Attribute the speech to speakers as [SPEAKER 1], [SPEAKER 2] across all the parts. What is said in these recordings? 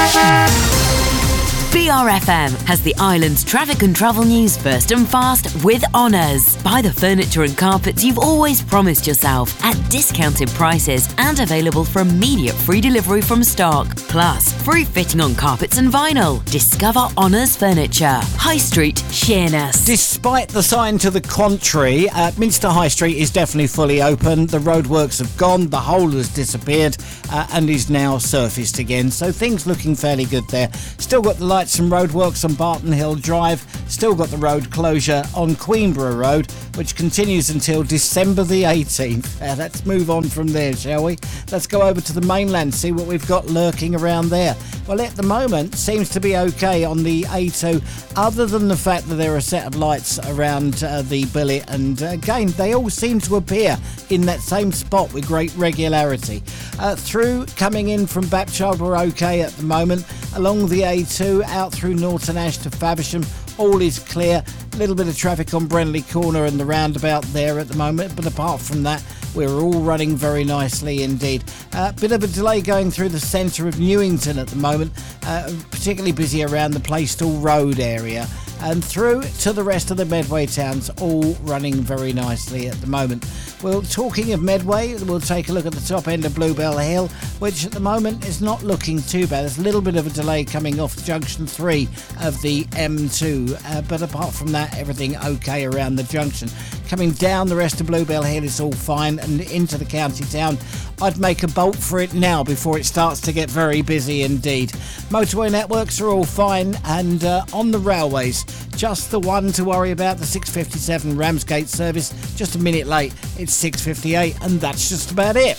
[SPEAKER 1] BRFM has the island's traffic and travel news first and fast with Honours. Buy the furniture and carpets you've always promised yourself at discounted prices and available for immediate free delivery from stock. Plus, free fitting on carpets and vinyl. Discover Honours Furniture. High Street, Sheerness.
[SPEAKER 2] Despite the sign to the contrary, Minster High Street is definitely fully open. The roadworks have gone, the hole has disappeared and is now surfaced again. So things looking fairly good there. Still got the lights and roadworks on Barton Hill Drive. Still got the road closure on Queenborough Road, which continues until December the 18th. Let's move on from there, shall we? Let's go over to the mainland, see what we've got lurking around there. Well, at the moment, seems to be okay on the A2, other than the fact that there are a set of lights around the billet, and again, they all seem to appear in that same spot with great regularity. Through coming in from Bapchild, we're okay at the moment. Along the A2, out through Norton Ash to Faversham, all is clear. A little bit of traffic on Brentley Corner and the roundabout there at the moment, but apart from that, we're all running very nicely indeed. Bit of a delay going through the centre of Newington at the moment, particularly busy around the Playstall Road area. And through to the rest of the Medway towns, all running very nicely at the moment. Well, talking of Medway, we'll take a look at the top end of Bluebell Hill, which at the moment is not looking too bad. There's a little bit of a delay coming off junction 3 of the M2, but apart from that, everything okay around the junction. Coming down the rest of Bluebell Hill is all fine, and into the county town, I'd make a bolt for it now before it starts to get very busy indeed. Motorway networks are all fine, and on the railways, just the one to worry about, the 6:57 Ramsgate service, just a minute late. It's 6:58, and that's just about it.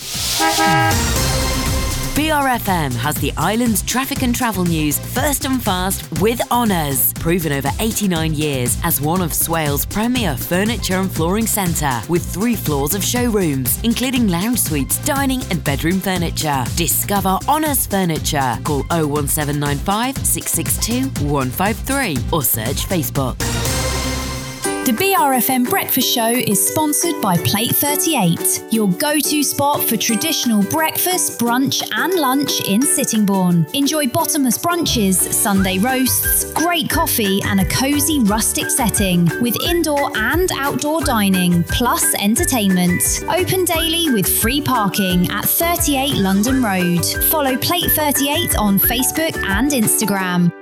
[SPEAKER 1] BRFM has the island's traffic and travel news first and fast with Honours. Proven over 89 years as one of Swale's premier furniture and flooring centre, with 3 floors of showrooms, including lounge suites, dining and bedroom furniture. Discover Honours Furniture. Call 01795 662 153 or search Facebook.
[SPEAKER 3] The BRFM Breakfast Show is sponsored by Plate 38, your go-to spot for traditional breakfast, brunch and lunch in Sittingbourne. Enjoy bottomless brunches, Sunday roasts, great coffee and a cosy rustic setting with indoor and outdoor dining, plus entertainment. Open daily with free parking at 38 London Road. Follow Plate 38 on Facebook and Instagram.